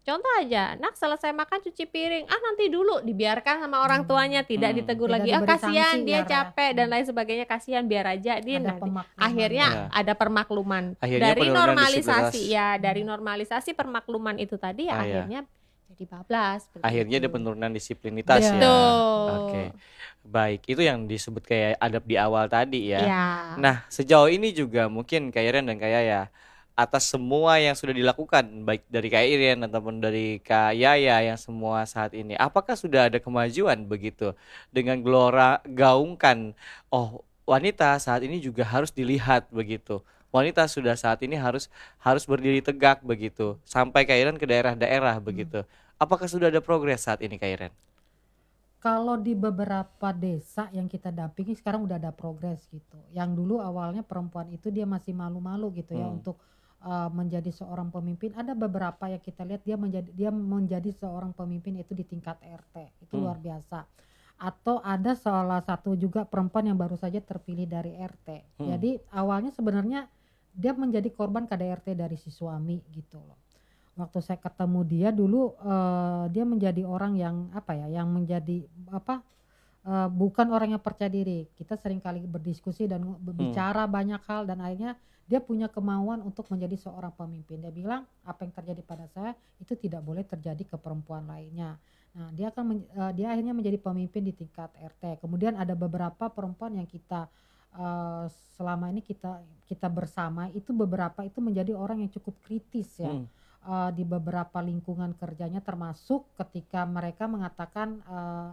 Contoh aja, nak selesai makan cuci piring, nanti dulu, dibiarkan sama orang tuanya, tidak ditegur Tidak lagi, diberi kasihan sanksi dia ya, Ra. capek dan lain sebagainya, kasihan biar aja dia Ada nanti. pemakluman. Akhirnya Ya. ada permakluman. Akhirnya Dari penurunan normalisasi disiplinitas. ya, dari normalisasi permakluman itu tadi ya, Ya. akhirnya jadi bablas. Akhirnya ada begitu. penurunan disiplinitas ya. Betul. Oke. Baik, itu yang disebut kayak adab di awal tadi ya. Ya. Nah, sejauh ini juga mungkin Kak Iren dan Kak Yaya, atas semua yang sudah dilakukan baik dari Kak Iren ataupun dari Kak Yaya yang semua saat ini, apakah sudah ada kemajuan begitu dengan gelora gaungkan wanita saat ini juga harus dilihat begitu. Wanita sudah saat ini harus berdiri tegak begitu sampai Kak Iren ke daerah-daerah begitu. Apakah sudah ada progres saat ini Kak Iren? Kalau di beberapa desa yang kita dampingi sekarang udah ada progres gitu. Yang dulu awalnya perempuan itu dia masih malu-malu gitu ya untuk menjadi seorang pemimpin. Ada beberapa yang kita lihat dia menjadi seorang pemimpin itu di tingkat RT. Itu luar biasa. Atau ada salah satu juga perempuan yang baru saja terpilih dari RT. Jadi awalnya sebenarnya dia menjadi korban KDRT dari si suami gitu loh. Waktu saya ketemu dia dulu dia menjadi orang yang yang menjadi bukan orang yang percaya diri. Kita sering kali berdiskusi dan berbicara banyak hal dan akhirnya dia punya kemauan untuk menjadi seorang pemimpin. Dia bilang apa yang terjadi pada saya itu tidak boleh terjadi ke perempuan lainnya. Nah, dia akhirnya menjadi pemimpin di tingkat RT. Kemudian ada beberapa perempuan yang kita selama ini kita bersama itu beberapa itu menjadi orang yang cukup kritis ya. Di beberapa lingkungan kerjanya termasuk ketika mereka mengatakan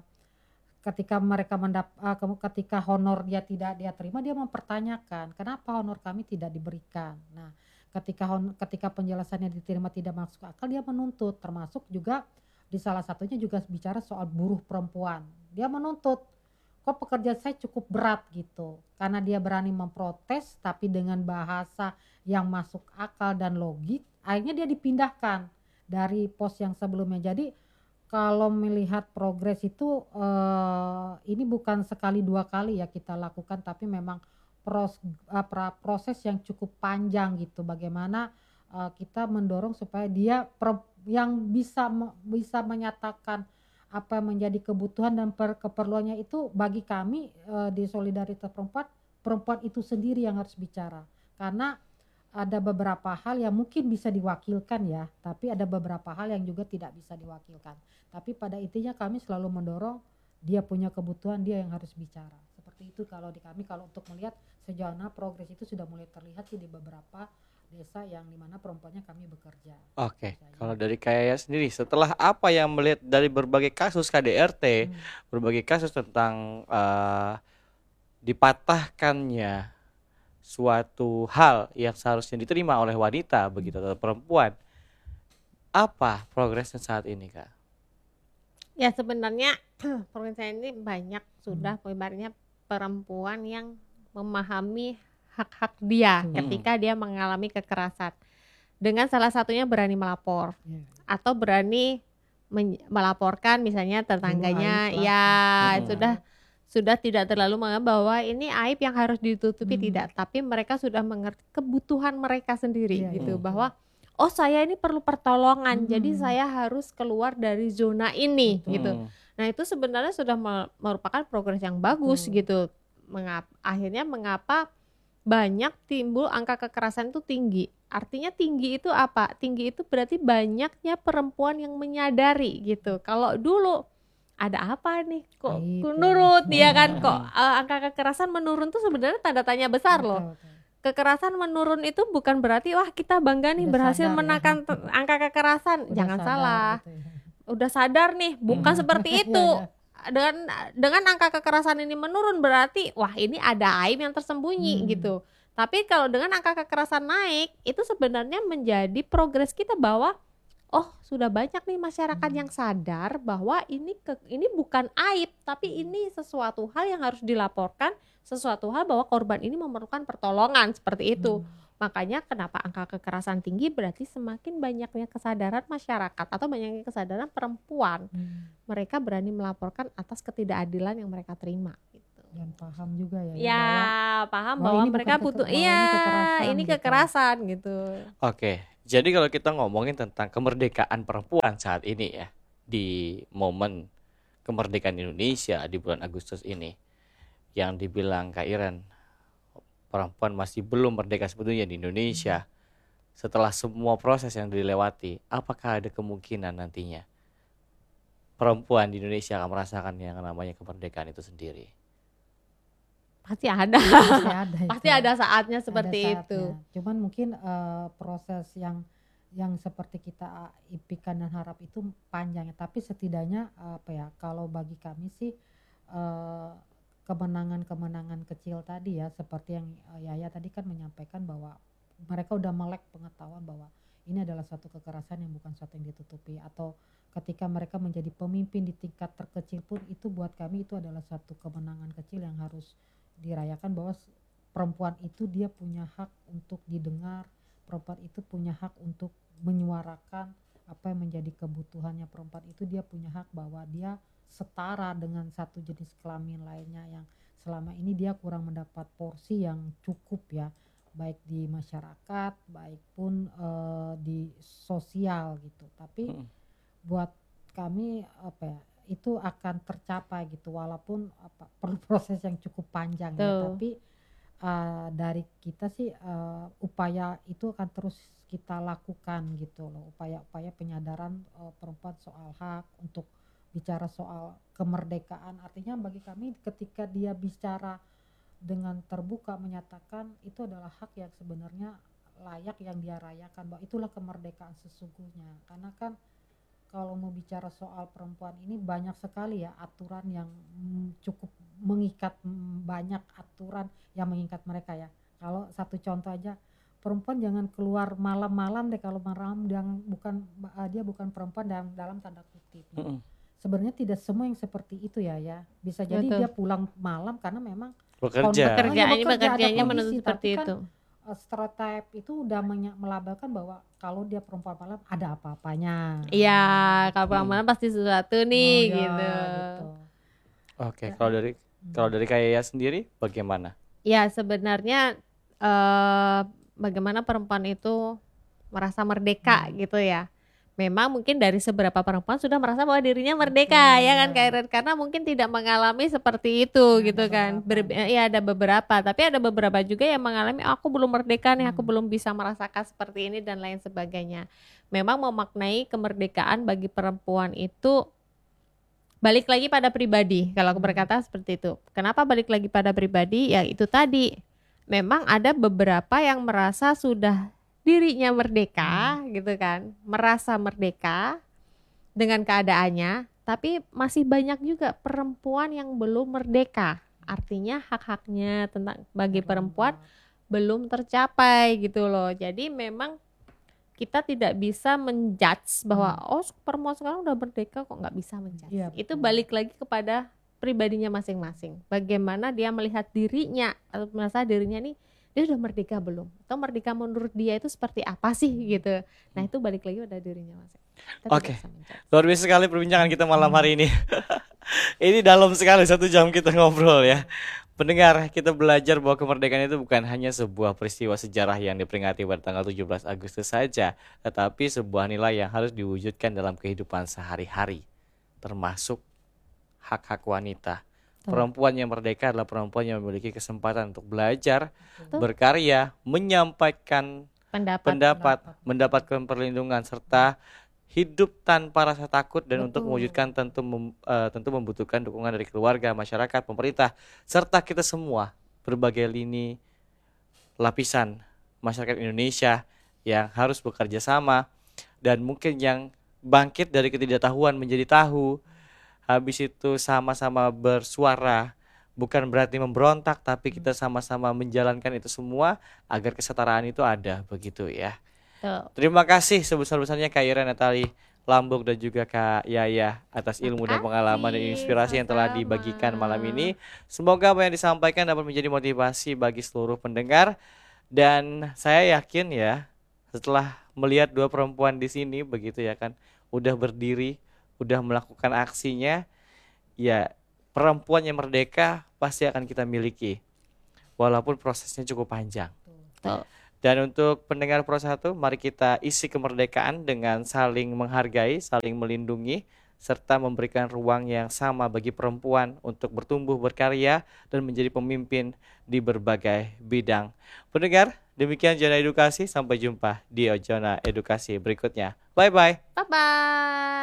ketika honor dia tidak dia terima, dia mempertanyakan kenapa honor kami tidak diberikan. Nah, ketika penjelasannya diterima tidak masuk akal, dia menuntut, termasuk juga di salah satunya juga bicara soal buruh perempuan. Dia menuntut, kok pekerjaan saya cukup berat gitu, karena dia berani memprotes tapi dengan bahasa yang masuk akal dan logik, akhirnya dia dipindahkan dari pos yang sebelumnya. Jadi kalau melihat progres itu ini bukan sekali dua kali ya kita lakukan, tapi memang proses yang cukup panjang gitu. Bagaimana kita mendorong supaya dia yang bisa menyatakan apa yang menjadi kebutuhan dan keperluannya itu bagi kami di Solidaritas Perempuan itu sendiri yang harus bicara. Karena ada beberapa hal yang mungkin bisa diwakilkan ya, tapi ada beberapa hal yang juga tidak bisa diwakilkan. Tapi pada intinya kami selalu mendorong dia punya kebutuhan, dia yang harus bicara. Seperti itu kalau di kami, kalau untuk melihat sejauh mana progres itu sudah mulai terlihat sih di beberapa desa yang dimana perempuannya kami bekerja. Oke, kalau dari Kaya sendiri, setelah apa yang melihat dari berbagai kasus KDRT, berbagai kasus tentang dipatahkannya suatu hal yang seharusnya diterima oleh wanita begitu atau perempuan, apa progresnya saat ini Kak? Ya sebenarnya progresnya ini banyak sudah ibaratnya perempuan yang memahami hak-hak dia ketika dia mengalami kekerasan, dengan salah satunya berani melapor atau berani melaporkan misalnya tetangganya sudah tidak terlalu menganggap bahwa ini aib yang harus ditutupi, tidak, tapi mereka sudah mengerti kebutuhan mereka sendiri gitu, bahwa saya ini perlu pertolongan, jadi saya harus keluar dari zona ini gitu. Nah itu sebenarnya sudah merupakan progres yang bagus gitu. Akhirnya mengapa banyak timbul angka kekerasan itu tinggi. Artinya tinggi itu apa? Tinggi itu berarti banyaknya perempuan yang menyadari gitu. Kalau dulu ada apa nih kok menurut dia kan kok angka kekerasan menurun tuh sebenarnya tanda tanya besar loh. Kekerasan menurun itu bukan berarti wah kita bangga nih berhasil menekan angka kekerasan. Jangan salah. Udah sadar nih, bukan seperti itu. Dengan angka kekerasan ini menurun berarti wah ini ada aib yang tersembunyi gitu. Tapi kalau dengan angka kekerasan naik, itu sebenarnya menjadi progres kita bahwa sudah banyak nih masyarakat yang sadar bahwa ini bukan aib, tapi ini sesuatu hal yang harus dilaporkan, sesuatu hal bahwa korban ini memerlukan pertolongan, seperti itu. Makanya kenapa angka kekerasan tinggi berarti semakin banyaknya kesadaran masyarakat atau banyaknya kesadaran perempuan. Mereka berani melaporkan atas ketidakadilan yang mereka terima gitu. Dan paham juga ya. Ya, paham bahwa mereka butuh ini kekerasan gitu. Oke, Jadi kalau kita ngomongin tentang kemerdekaan perempuan saat ini ya, di momen kemerdekaan Indonesia di bulan Agustus ini, yang dibilang Kak Iren, perempuan masih belum merdeka sebetulnya di Indonesia. Setelah semua proses yang dilewati, apakah ada kemungkinan nantinya perempuan di Indonesia akan merasakan yang namanya kemerdekaan itu sendiri? Pasti ada. Pasti ada Pasti itu. ada saatnya Ada seperti itu. saatnya. Cuman mungkin proses yang seperti kita impikan dan harap itu panjang ya. Tapi setidaknya apa ya? Kalau bagi kami sih kemenangan-kemenangan kecil tadi ya, seperti yang Yaya tadi kan menyampaikan bahwa mereka udah melek pengetahuan bahwa ini adalah suatu kekerasan yang bukan suatu yang ditutupi, atau ketika mereka menjadi pemimpin di tingkat terkecil pun itu buat kami itu adalah suatu kemenangan kecil yang harus dirayakan, bahwa perempuan itu dia punya hak untuk didengar, perempuan itu punya hak untuk menyuarakan apa yang menjadi kebutuhannya, perempuan itu dia punya hak bahwa dia setara dengan satu jenis kelamin lainnya yang selama ini dia kurang mendapat porsi yang cukup ya, baik di masyarakat, baik pun di sosial gitu. Tapi buat kami apa ya, itu akan tercapai gitu, walaupun perlu proses yang cukup panjang ya. Tuh. Tapi dari kita sih upaya itu akan terus kita lakukan gitu loh, upaya-upaya penyadaran perempuan soal hak untuk bicara soal kemerdekaan. Artinya bagi kami ketika dia bicara dengan terbuka menyatakan itu adalah hak yang sebenarnya layak yang dia rayakan, bahwa itulah kemerdekaan sesungguhnya. Karena kan kalau mau bicara soal perempuan ini banyak sekali ya aturan yang cukup mengikat, banyak aturan yang mengikat mereka ya. Kalau satu contoh aja, perempuan jangan keluar malam-malam deh, kalau malam dia bukan perempuan dalam tanda kutip. Sebenarnya tidak semua yang seperti itu ya. Bisa jadi Betul. dia pulang malam karena memang Bekerja. Pekerjaannya ada menuntut kondisi, seperti tapi kan itu. stereotip itu udah melabelkan bahwa kalau dia perempuan malam ada apa-apanya. Iya, kalau pulang malam pasti sesuatu nih Oh, ya, gitu. gitu. Oke, kalau dari Kak Yaya sendiri bagaimana? Ya sebenarnya bagaimana perempuan itu merasa merdeka gitu ya. Memang mungkin dari seberapa perempuan sudah merasa bahwa dirinya merdeka Betul, ya kan ya. Kak Iren, karena mungkin tidak mengalami seperti itu Ada gitu kan. beberapa. Ya ada beberapa, tapi ada beberapa juga yang mengalami aku belum merdeka nih, aku belum bisa merasakan seperti ini dan lain sebagainya. Memang memaknai kemerdekaan bagi perempuan itu balik lagi pada pribadi. Kalau aku berkata seperti itu. Kenapa balik lagi pada pribadi? Ya itu tadi. Memang ada beberapa yang merasa sudah dirinya merdeka gitu kan. Merasa merdeka dengan keadaannya, tapi masih banyak juga perempuan yang belum merdeka. Artinya hak-haknya bagi perempuan belum tercapai gitu loh. Jadi memang kita tidak bisa menjudge bahwa perempuan sekarang udah merdeka kok, nggak bisa menjudge. Iya, Itu betul. balik lagi kepada pribadinya masing-masing. Bagaimana dia melihat dirinya atau merasa dirinya nih dia udah merdeka belum? Atau merdeka menurut dia itu seperti apa sih gitu. Nah itu balik lagi pada dirinya masing. Kita tidak Oke. bisa menjudge. Luar biasa sekali perbincangan kita malam hari ini. Ini dalam sekali 1 jam kita ngobrol ya. Pendengar, kita belajar bahwa kemerdekaan itu bukan hanya sebuah peristiwa sejarah yang diperingati pada tanggal 17 Agustus saja, tetapi sebuah nilai yang harus diwujudkan dalam kehidupan sehari-hari, termasuk hak-hak wanita. Perempuan yang merdeka adalah perempuan yang memiliki kesempatan untuk belajar, berkarya, menyampaikan pendapat, mendapatkan perlindungan, serta hidup tanpa rasa takut, dan untuk mewujudkan tentu membutuhkan dukungan dari keluarga, masyarakat, pemerintah, serta kita semua berbagai lini lapisan masyarakat Indonesia yang harus bekerja sama, dan mungkin yang bangkit dari ketidaktahuan menjadi tahu, habis itu sama-sama bersuara, bukan berarti memberontak, tapi kita sama-sama menjalankan itu semua agar kesetaraan itu ada, begitu ya. Terima kasih sebesar-besarnya Kak Iren, Natali Lambung, dan juga Kak Yaya atas ilmu dan pengalaman dan inspirasi yang telah dibagikan malam ini. Semoga apa yang disampaikan dapat menjadi motivasi bagi seluruh pendengar, dan saya yakin ya setelah melihat 2 perempuan di sini begitu ya kan, udah berdiri, udah melakukan aksinya, ya perempuan yang merdeka pasti akan kita miliki walaupun prosesnya cukup panjang. Dan untuk pendengar Pro 1, mari kita isi kemerdekaan dengan saling menghargai, saling melindungi, serta memberikan ruang yang sama bagi perempuan untuk bertumbuh berkarya dan menjadi pemimpin di berbagai bidang. Pendengar, demikian Zona Edukasi. Sampai jumpa di Zona Edukasi berikutnya. Bye-bye. Bye bye.